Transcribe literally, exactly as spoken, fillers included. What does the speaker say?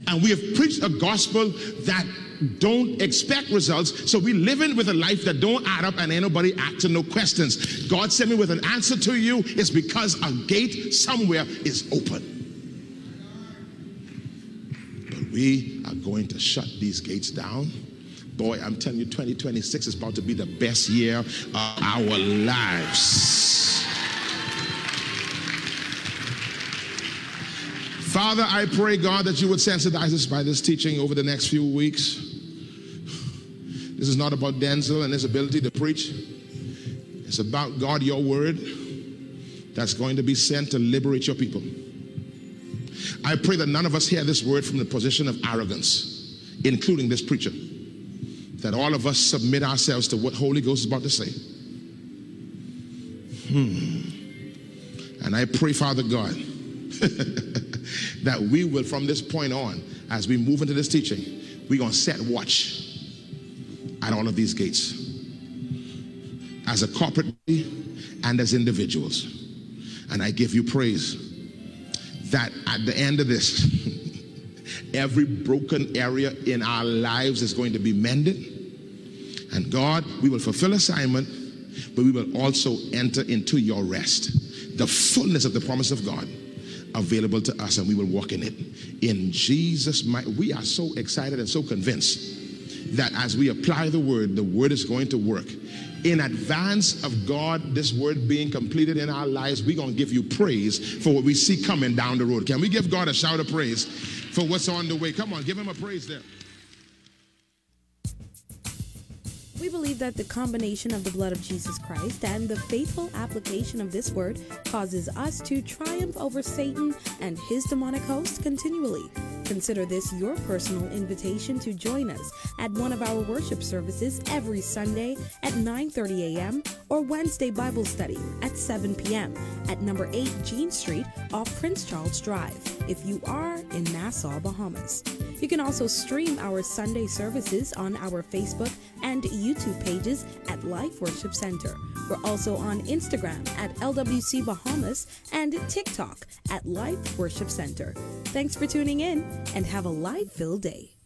And we have preached a gospel that don't expect results, so we living with a life that don't add up and ain't nobody asking no questions. God sent me with an answer to you. It's because a gate somewhere is open. But we are going to shut these gates down. Boy, I'm telling you, twenty twenty-six is about to be the best year of our lives. Father, I pray, God, that you would sensitize us by this teaching over the next few weeks. This is not about Denzel and his ability to preach. It's about, God, your word that's going to be sent to liberate your people. I pray that none of us hear this word from the position of arrogance, including this preacher. That all of us submit ourselves to what Holy Ghost is about to say. Hmm. And I pray, Father God, that we will, from this point on, as we move into this teaching, we're going to set watch at all of these gates as a corporate and as individuals. And I give you praise that at the end of this, every broken area in our lives is going to be mended. And God, we will fulfill assignment, but we will also enter into your rest, the fullness of the promise of God available to us, and we will walk in it. In Jesus' mighty, we are so excited and so convinced that as we apply the word, the word is going to work. In advance of God, this word being completed in our lives, we're going to give you praise for what we see coming down the road. Can we give God a shout of praise for what's on the way? Come on, give him a praise there. We believe that the combination of the blood of Jesus Christ and the faithful application of this word causes us to triumph over Satan and his demonic hosts continually. Consider this your personal invitation to join us at one of our worship services every Sunday at nine thirty a.m. or Wednesday Bible study at seven p.m. at number eight Jean Street off Prince Charles Drive if you are in Nassau, Bahamas. You can also stream our Sunday services on our Facebook and YouTube pages at Life Worship Center. We're also on Instagram at L W C Bahamas and TikTok at Life Worship Center. Thanks for tuning in and have a life-filled day.